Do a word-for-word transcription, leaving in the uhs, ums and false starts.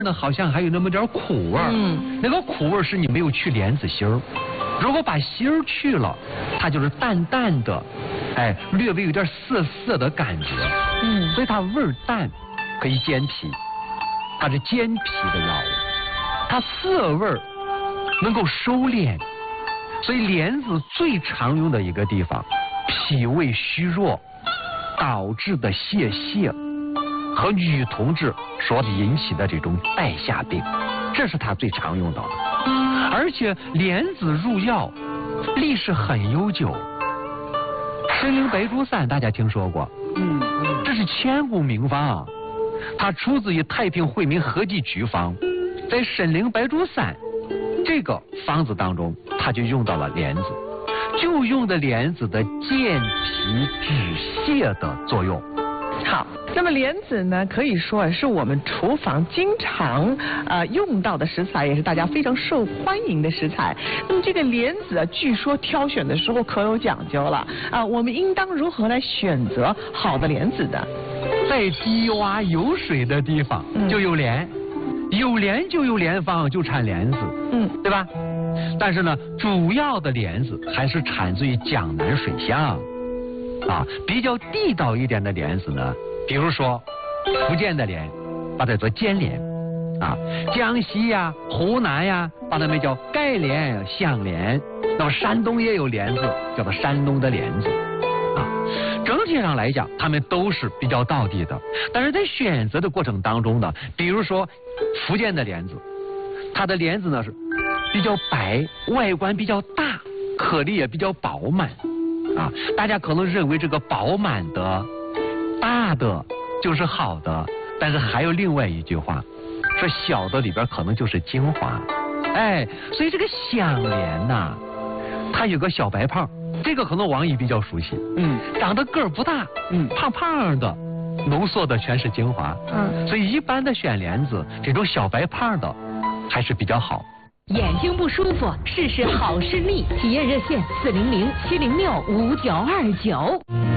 那好像还有那么点苦味儿，嗯，那个苦味儿是你没有去莲子心儿。如果把心儿去了，它就是淡淡的，哎，略微有点涩涩的感觉，嗯，所以它味儿淡，可以健脾，它是健脾的药物。它涩味儿能够收敛，所以莲子最常用的一个地方，脾胃虚弱导致的泄泻。和女同志所引起的这种带下病，这是它最常用到的。而且莲子入药历史很悠久，参苓白术散大家听说过？嗯，这是千古名方，它出自于太平惠民合剂局方，在参苓白术散这个方子当中，它就用到了莲子，就用的莲子的健脾止泻的作用。 好，那么莲子呢，可以说是我们厨房经常呃用到的食材，也是大家非常受欢迎的食材。那么这个莲子啊，据说挑选的时候可有讲究了啊，我们应当如何来选择好的莲子的？ 在低洼有水的地方就有莲，嗯、有莲就有莲方，就产莲子，嗯，对吧？但是呢，主要的莲子还是产自于江南水乡。啊，比较地道一点的莲子呢，比如说福建的莲，把它做尖莲，啊，江西呀、湖南呀，把它们叫盖莲、香莲。那么山东也有莲子，叫做山东的莲子，啊，整体上来讲，它们都是比较道地的。但是在选择的过程当中呢，比如说福建的莲子，它的莲子呢是比较白，外观比较大，颗粒也比较饱满。啊，大家可能认为这个饱满的、大的就是好的，但是还有另外一句话，说小的里边可能就是精华，哎，所以这个香莲呐、啊，它有个小白胖，这个可能王姨比较熟悉，嗯，长得个儿不大，嗯，胖胖的，浓缩的全是精华，嗯，所以一般的选莲子，这种小白胖的还是比较好。 眼睛不舒服，试试好视力。体验热线：四零零七零六五九二九。